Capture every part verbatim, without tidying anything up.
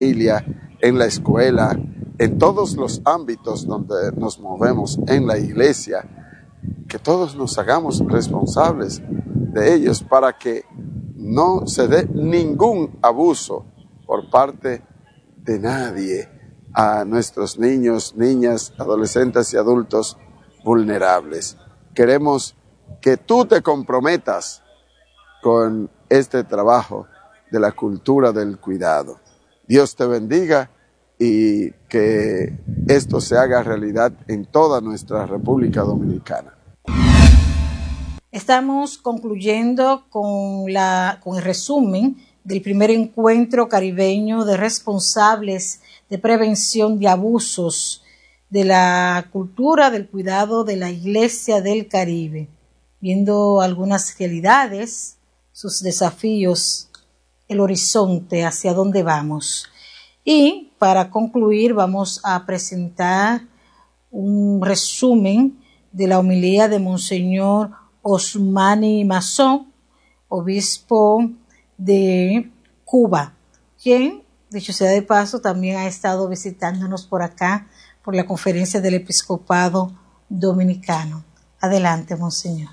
familia, en la escuela, en todos los ámbitos donde nos movemos en la iglesia, que todos nos hagamos responsables de ellos para que no se dé ningún abuso por parte de nadie a nuestros niños, niñas, adolescentes y adultos vulnerables. Queremos que tú te comprometas con este trabajo de la cultura del cuidado. Dios te bendiga y que esto se haga realidad en toda nuestra República Dominicana. Estamos concluyendo con, la, con el resumen del primer encuentro caribeño de responsables de prevención de abusos de la cultura del cuidado de la Iglesia del Caribe, viendo algunas realidades, sus desafíos, el horizonte hacia dónde vamos. Y para concluir vamos a presentar un resumen de la homilía de Monseñor Osmani Mazón, obispo de Cuba, quien, dicho sea de paso, también ha estado visitándonos por acá por la Conferencia del Episcopado Dominicano. Adelante, Monseñor.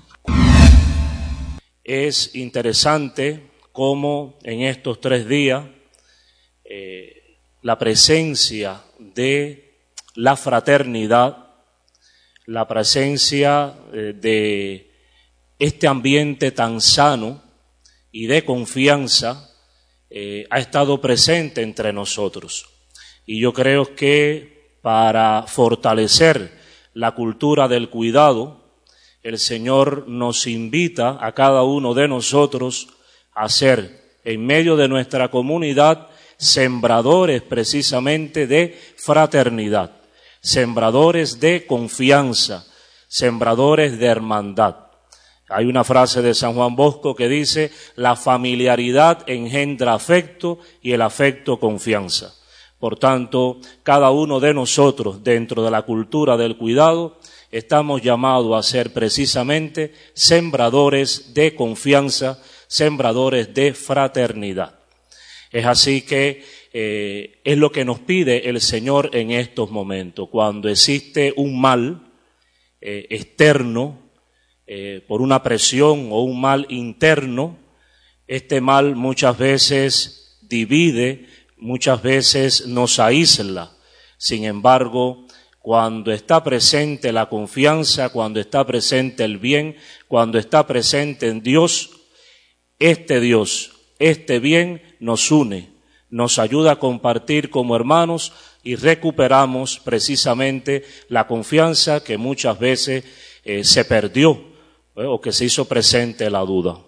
Es interesante cómo en estos tres días eh, la presencia de la fraternidad, la presencia eh, de este ambiente tan sano y de confianza eh, ha estado presente entre nosotros. Y yo creo que para fortalecer la cultura del cuidado, el Señor nos invita a cada uno de nosotros a ser, en medio de nuestra comunidad, sembradores precisamente de fraternidad, sembradores de confianza, sembradores de hermandad. Hay una frase de San Juan Bosco que dice: la familiaridad engendra afecto y el afecto confianza. Por tanto, cada uno de nosotros, dentro de la cultura del cuidado, estamos llamados a ser precisamente sembradores de confianza, sembradores de fraternidad. Es así que eh, es lo que nos pide el Señor en estos momentos. Cuando existe un mal eh, externo, eh, por una presión o un mal interno, este mal muchas veces divide, muchas veces nos aísla. Sin embargo, cuando está presente la confianza, cuando está presente el bien, cuando está presente en Dios, este Dios, este bien nos une, nos ayuda a compartir como hermanos y recuperamos precisamente la confianza que muchas veces eh, se perdió eh, o que se hizo presente la duda.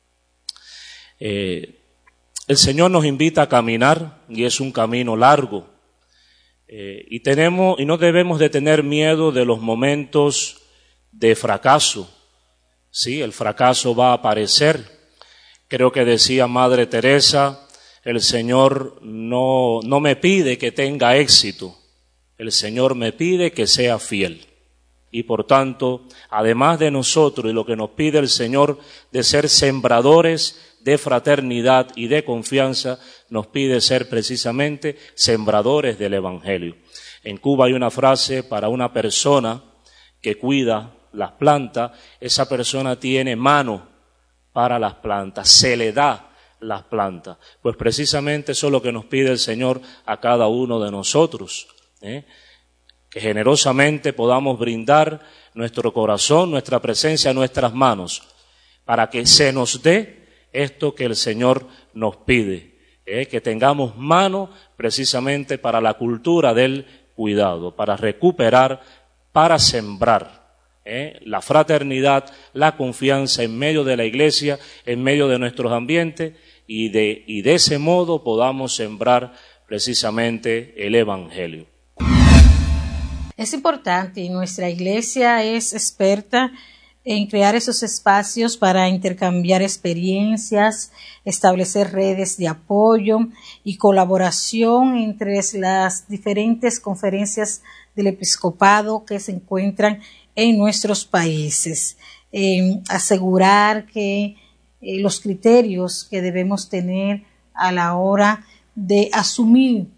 Eh, el Señor nos invita a caminar y es un camino largo. Eh, y tenemos y no debemos de tener miedo de los momentos de fracaso. Sí, el fracaso va a aparecer. Creo que decía Madre Teresa, el Señor no, no me pide que tenga éxito, el Señor me pide que sea fiel. Y por tanto, además de nosotros y lo que nos pide el Señor de ser sembradores de fraternidad y de confianza, nos pide ser precisamente sembradores del Evangelio. En Cuba hay una frase para una persona que cuida las plantas: esa persona tiene mano para las plantas, se le da las plantas. Pues precisamente eso es lo que nos pide el Señor a cada uno de nosotros, ¿eh? Que generosamente podamos brindar nuestro corazón, nuestra presencia, nuestras manos, para que se nos dé esto que el Señor nos pide, ¿eh? Que tengamos mano precisamente para la cultura del cuidado, para recuperar, para sembrar ¿Eh? la fraternidad, la confianza en medio de la iglesia, en medio de nuestros ambientes, y de, y de ese modo podamos sembrar precisamente el Evangelio. Es importante, y nuestra iglesia es experta en crear esos espacios para intercambiar experiencias, establecer redes de apoyo y colaboración entre las diferentes conferencias del episcopado que se encuentran en nuestros países, eh, asegurar que eh, los criterios que debemos tener a la hora de asumir